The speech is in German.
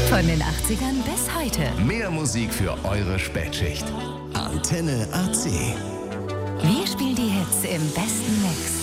Von den 80ern bis heute. Mehr Musik für eure Spätschicht. Antenne AC. Wir spielen die Hits im besten Mix.